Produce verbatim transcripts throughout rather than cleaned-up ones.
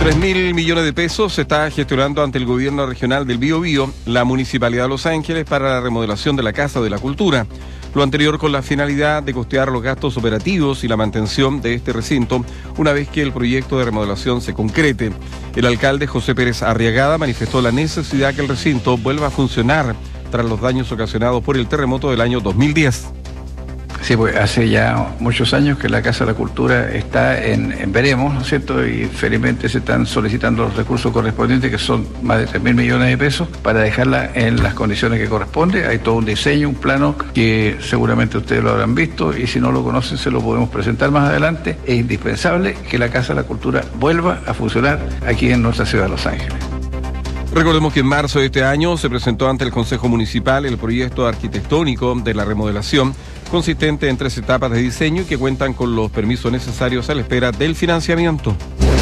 tres mil millones de pesos se está gestionando ante el gobierno regional del Biobío, la Municipalidad de Los Ángeles, para la remodelación de la Casa de la Cultura. Lo anterior con la finalidad de costear los gastos operativos y la mantención de este recinto una vez que el proyecto de remodelación se concrete. El alcalde José Pérez Arriagada manifestó la necesidad que el recinto vuelva a funcionar tras los daños ocasionados por el terremoto del año dos mil diez. Sí, pues hace ya muchos años que la Casa de la Cultura está en, en veremos, ¿no es cierto? Y felizmente se están solicitando los recursos correspondientes, que son más de tres mil millones de pesos, para dejarla en las condiciones que corresponde. Hay todo un diseño, un plano que seguramente ustedes lo habrán visto, y si no lo conocen se lo podemos presentar más adelante. Es indispensable que la Casa de la Cultura vuelva a funcionar aquí en nuestra ciudad de Los Ángeles. Recordemos que en marzo de este año se presentó ante el Consejo Municipal el proyecto arquitectónico de la remodelación, consistente en tres etapas de diseño y que cuentan con los permisos necesarios a la espera del financiamiento.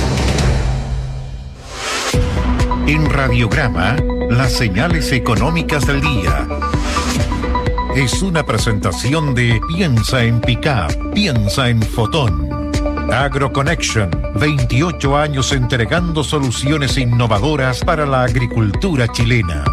En Radiograma, las señales económicas del día. Es una presentación de Piensa en Pickup, piensa en Fotón. AgroConnection, veintiocho años entregando soluciones innovadoras para la agricultura chilena.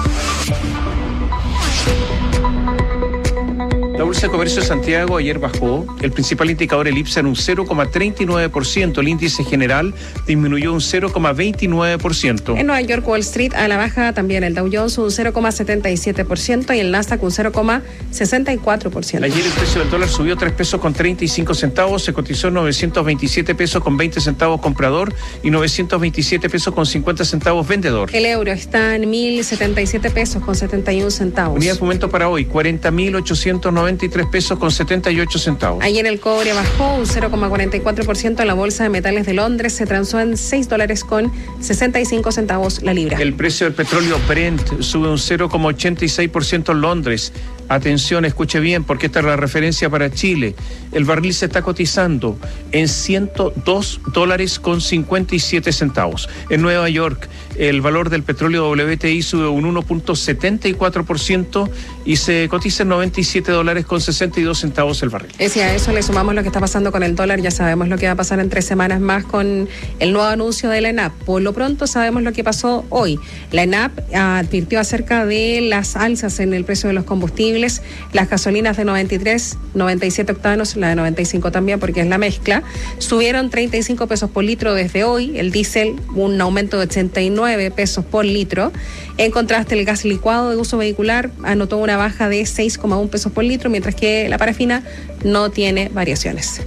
La Bolsa de Comercio de Santiago ayer bajó. El principal indicador, el IPSA, en un cero coma treinta y nueve por ciento. El índice general disminuyó un cero coma veintinueve por ciento. En Nueva York, Wall Street a la baja también. El Dow Jones un cero coma setenta y siete por ciento y el Nasdaq un cero coma sesenta y cuatro por ciento. Ayer el precio del dólar subió tres pesos con treinta y cinco centavos. Se cotizó en novecientos veintisiete pesos con veinte centavos comprador y novecientos veintisiete pesos con cincuenta centavos vendedor. El euro está en mil setenta y siete pesos con setenta y un centavos. Unidad de momento para hoy, cuarenta mil ochocientos noventa y tres pesos con setenta y ocho centavos. Ayer el cobre bajó un cero coma cuarenta y cuatro por ciento en la Bolsa de Metales de Londres. Se transó en seis dólares con sesenta y cinco centavos la libra. El precio del petróleo Brent sube un cero coma ochenta y seis por ciento en Londres. Atención, escuche bien, porque esta es la referencia para Chile. El barril se está cotizando en ciento dos dólares con cincuenta y siete centavos. En Nueva York, el valor del petróleo W T I sube un uno coma setenta y cuatro por ciento y se cotiza en noventa y siete dólares con sesenta y dos centavos el barril. Y si a eso le sumamos lo que está pasando con el dólar, ya sabemos lo que va a pasar en tres semanas más con el nuevo anuncio de la ENAP. Por lo pronto sabemos lo que pasó hoy. La ENAP advirtió acerca de las alzas en el precio de los combustibles. Las gasolinas de noventa y tres, noventa y siete octanos, la de noventa y cinco también porque es la mezcla, subieron treinta y cinco pesos por litro desde hoy. El diésel un aumento de ochenta y nueve pesos por litro. En contraste, el gas licuado de uso vehicular anotó una baja de seis coma uno pesos por litro, mientras que la parafina no tiene variaciones.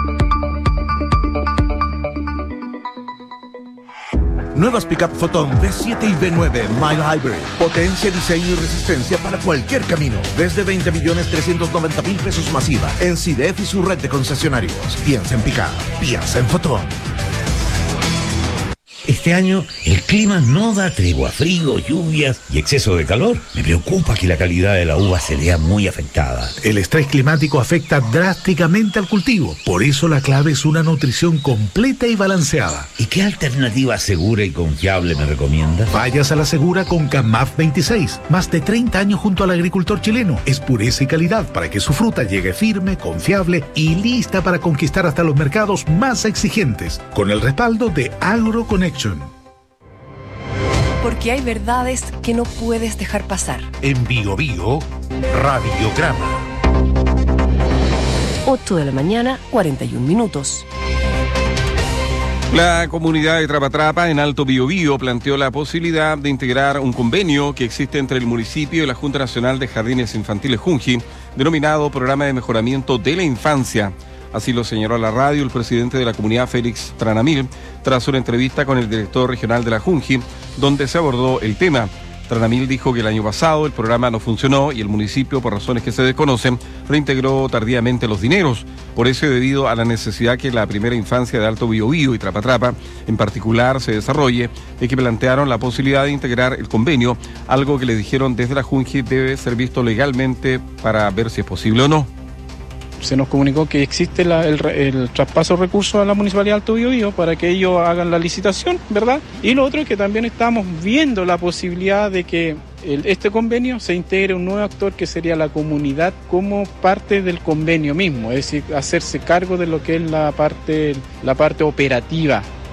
Nuevas Pickup Fotón V siete y V nueve Mild Hybrid. Potencia, diseño y resistencia para cualquier camino. Desde veinte millones trescientos noventa mil pesos masiva. En C I D E F y su red de concesionarios. Piensa en Pickup. Piensa en Fotón. Este año el clima no da tregua, frío, lluvias y exceso de calor. Me preocupa que la calidad de la uva se vea muy afectada. El estrés climático afecta drásticamente al cultivo. Por eso la clave es una nutrición completa y balanceada. ¿Y qué alternativa segura y confiable me recomienda? Vayas a la segura con Camaf veintiséis. Más de treinta años junto al agricultor chileno. Es pureza y calidad para que su fruta llegue firme, confiable y lista para conquistar hasta los mercados más exigentes. Con el respaldo de AgroConnection. Porque hay verdades que no puedes dejar pasar. En Bio Bio, Radiograma. ocho de la mañana, cuarenta y un minutos. La comunidad de Trapatrapa en Alto Biobío planteó la posibilidad de integrar un convenio que existe entre el municipio y la Junta Nacional de Jardines Infantiles Junji, denominado Programa de Mejoramiento de la Infancia. Así lo señaló a la radio el presidente de la comunidad, Félix Tranamil, tras una entrevista con el director regional de la Junji, donde se abordó el tema. Tranamil dijo que el año pasado el programa no funcionó y el municipio, por razones que se desconocen, reintegró tardíamente los dineros. Por eso, debido a la necesidad que la primera infancia de Alto Biobío y Trapatrapa, en particular, se desarrolle, es que plantearon la posibilidad de integrar el convenio, algo que le dijeron desde la Junji debe ser visto legalmente para ver si es posible o no. Se nos comunicó que existe la, el, el traspaso de recursos a la Municipalidad de Alto Biobío para que ellos hagan la licitación, ¿verdad? Y lo otro es que también estamos viendo la posibilidad de que el, este convenio se integre un nuevo actor que sería la comunidad como parte del convenio mismo, es decir, hacerse cargo de lo que es la parte, la parte operativa